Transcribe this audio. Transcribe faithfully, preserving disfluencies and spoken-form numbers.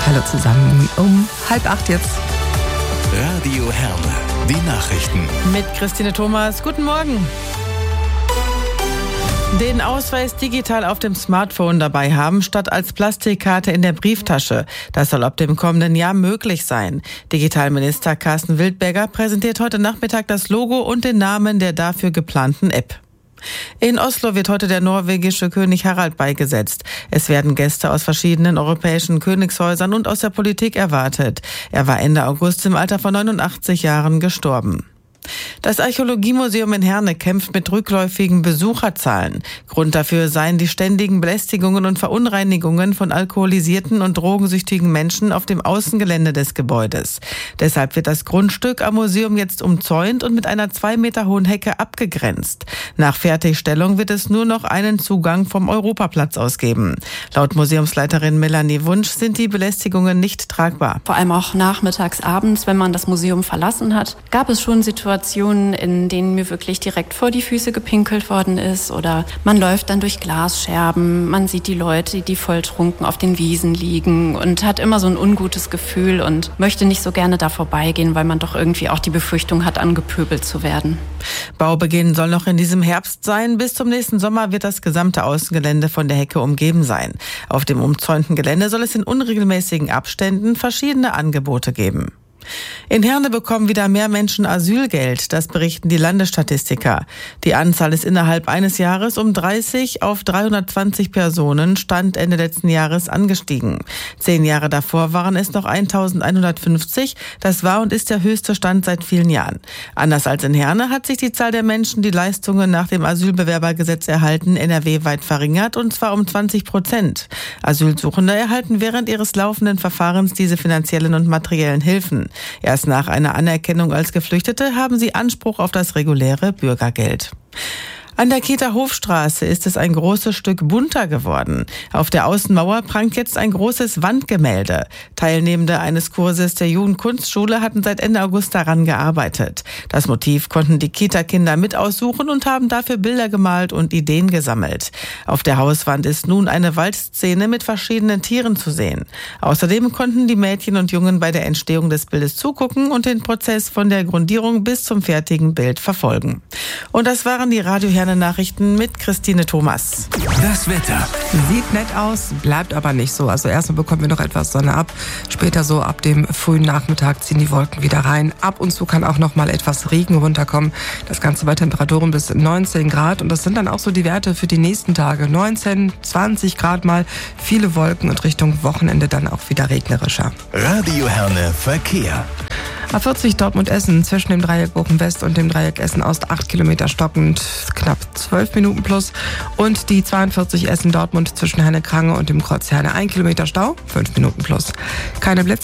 Hallo zusammen, um halb acht jetzt. Radio Herne, die Nachrichten. Mit Christine Thomas, guten Morgen. Den Ausweis digital auf dem Smartphone dabei haben, statt als Plastikkarte in der Brieftasche. Das soll ab dem kommenden Jahr möglich sein. Digitalminister Carsten Wildberger präsentiert heute Nachmittag das Logo und den Namen der dafür geplanten App. In Oslo wird heute der norwegische König Harald beigesetzt. Es werden Gäste aus verschiedenen europäischen Königshäusern und aus der Politik erwartet. Er war Ende August im Alter von neunundachtzig Jahren gestorben. Das Archäologiemuseum in Herne kämpft mit rückläufigen Besucherzahlen. Grund dafür seien die ständigen Belästigungen und Verunreinigungen von alkoholisierten und drogensüchtigen Menschen auf dem Außengelände des Gebäudes. Deshalb wird das Grundstück am Museum jetzt umzäunt und mit einer zwei Meter hohen Hecke abgegrenzt. Nach Fertigstellung wird es nur noch einen Zugang vom Europaplatz aus geben. Laut Museumsleiterin Melanie Wunsch sind die Belästigungen nicht tragbar. Vor allem auch nachmittags, abends, wenn man das Museum verlassen hat, gab es schon Situationen, in denen mir wirklich direkt vor die Füße gepinkelt worden ist, oder man läuft dann durch Glasscherben, man sieht die Leute, die volltrunken auf den Wiesen liegen und hat immer so ein ungutes Gefühl und möchte nicht so gerne da vorbeigehen, weil man doch irgendwie auch die Befürchtung hat, angepöbelt zu werden. Baubeginn soll noch in diesem Herbst sein. Bis zum nächsten Sommer wird das gesamte Außengelände von der Hecke umgeben sein. Auf dem umzäunten Gelände soll es in unregelmäßigen Abständen verschiedene Angebote geben. In Herne bekommen wieder mehr Menschen Asylgeld, das berichten die Landesstatistiker. Die Anzahl ist innerhalb eines Jahres um dreißig auf dreihundertzwanzig Personen, Stand Ende letzten Jahres, angestiegen. Zehn Jahre davor waren es noch eintausendeinhundertfünfzig. Das war und ist der höchste Stand seit vielen Jahren. Anders als in Herne hat sich die Zahl der Menschen, die Leistungen nach dem Asylbewerbergesetz erhalten, N R W weit verringert, und zwar um zwanzig Prozent. Asylsuchende erhalten während ihres laufenden Verfahrens diese finanziellen und materiellen Hilfen. Erst nach einer Anerkennung als Geflüchtete haben sie Anspruch auf das reguläre Bürgergeld. An der Keter Hofstraße ist es ein großes Stück bunter geworden. Auf der Außenmauer prangt jetzt ein großes Wandgemälde. Teilnehmende eines Kurses der Jugendkunstschule hatten seit Ende August daran gearbeitet. Das Motiv konnten die Kita-Kinder mit aussuchen und haben dafür Bilder gemalt und Ideen gesammelt. Auf der Hauswand ist nun eine Waldszene mit verschiedenen Tieren zu sehen. Außerdem konnten die Mädchen und Jungen bei der Entstehung des Bildes zugucken und den Prozess von der Grundierung bis zum fertigen Bild verfolgen. Und das waren die Radio Nachrichten mit Christine Thomas. Das Wetter. Sieht nett aus, bleibt aber nicht so. Also erstmal bekommen wir noch etwas Sonne ab. Später so ab dem frühen Nachmittag ziehen die Wolken wieder rein. Ab und zu kann auch noch mal etwas Regen runterkommen. Das Ganze bei Temperaturen bis neunzehn Grad. Und das sind dann auch so die Werte für die nächsten Tage. neunzehn, zwanzig Grad mal, viele Wolken und Richtung Wochenende dann auch wieder regnerischer. Radio Herne Verkehr. A vierzig Dortmund-Essen zwischen dem Dreieck Bochum-West und dem Dreieck Essen-Ost acht Kilometer stockend, knapp zwölf Minuten plus. Und die zweiundvierzig Essen-Dortmund zwischen Herne-Krange und dem Kreuz Herne ein Kilometer Stau, fünf Minuten plus. Keine Blitz